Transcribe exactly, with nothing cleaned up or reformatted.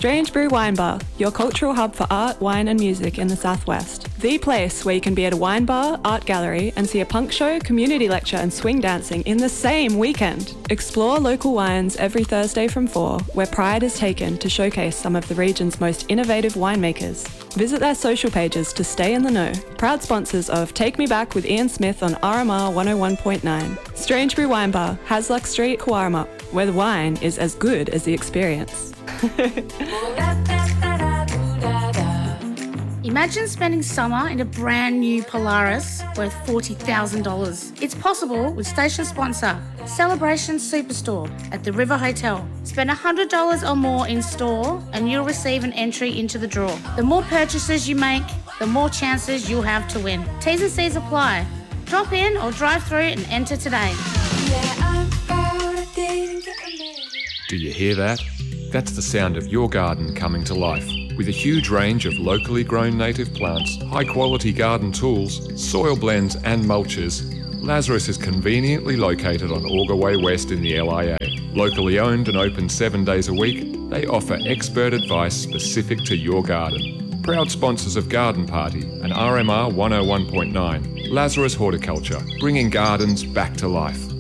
Strange Brew Wine Bar, your cultural hub for art, wine and music in the Southwest. The place where you can be at a wine bar, art gallery and see a punk show, community lecture and swing dancing in the same weekend. Explore local wines every Thursday from four, where pride is taken to showcase some of the region's most innovative winemakers. Visit their social pages to stay in the know. Proud sponsors of Take Me Back with Ian Smith on R M R one oh one point nine. Strange Brew Wine Bar, Hasluck Street, Cowarama, where the wine is as good as the experience. Imagine spending summer in a brand new Polaris worth forty thousand dollars. It's possible with station sponsor, Celebration Superstore at the River Hotel. Spend one hundred dollars or more in store and you'll receive an entry into the draw. The more purchases you make, the more chances you'll have to win. T's and C's apply. Drop in or drive through and enter today. Do you hear that? That's the sound of your garden coming to life. With a huge range of locally grown native plants, high-quality garden tools, soil blends and mulches, Lazarus is conveniently located on Auger Way West in the L I A. Locally owned and open seven days a week, they offer expert advice specific to your garden. Proud sponsors of Garden Party and R M R one oh one point nine. Lazarus Horticulture, bringing gardens back to life.